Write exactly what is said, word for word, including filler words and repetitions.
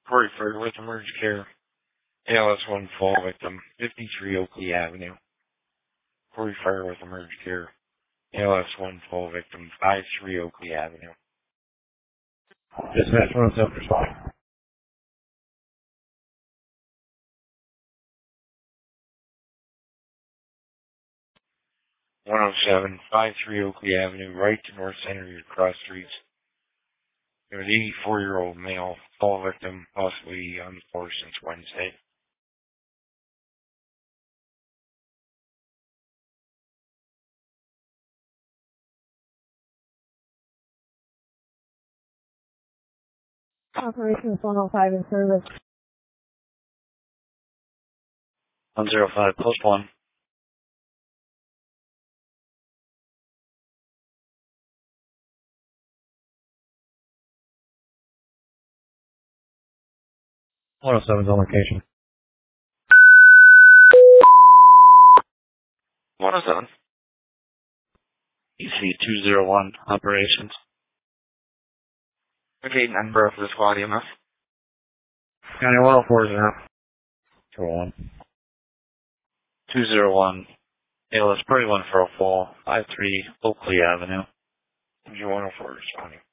Corey Fur with Emerge Care. A L S one fall victim, fifty-three Oakley Avenue. Corey Fur with Emerge Care. A L S one fall victim, fifty-three Oakley Avenue. Dispatch one oh seven respond. one oh seven, fifty-three Oakley Avenue, right to North Center cross streets. An eighty-four-year-old male, fall victim, possibly on the floor since Wednesday. Operations one oh five in service. one oh five, plus one. one oh seven's on location. one oh seven. E C two oh one, operations. Okay, number of the squad E M F. County one oh four is out. two oh one. two oh one. A L S one for a fall, five three Oakley Avenue. one oh four responding.